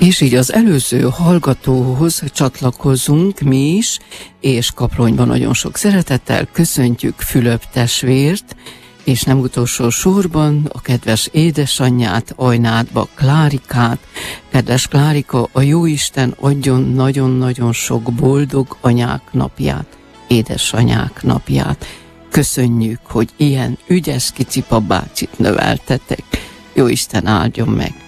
És így az előző hallgatóhoz csatlakozunk mi is, és Kaplonyban nagyon sok szeretettel köszöntjük Fülöp testvért, és nem utolsó sorban a kedves édesanyját, Ajnádba Klárikát. Kedves Klárika, a Jóisten adjon nagyon-nagyon sok boldog anyák napját, édesanyák napját. Köszönjük, hogy ilyen ügyes kicsipa bácsit növeltetek. Jóisten áldjon meg!